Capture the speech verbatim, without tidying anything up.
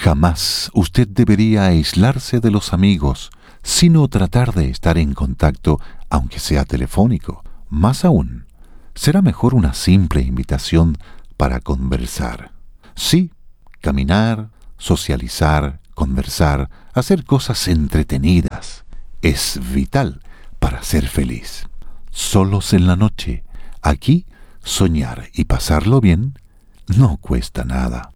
Jamás usted debería aislarse de los amigos, sino tratar de estar en contacto, aunque sea telefónico. Más aún, será mejor una simple invitación para conversar. Sí, caminar, socializar, conversar, hacer cosas entretenidas. Es vital para ser feliz. Solos en la noche, aquí, soñar y pasarlo bien no cuesta nada.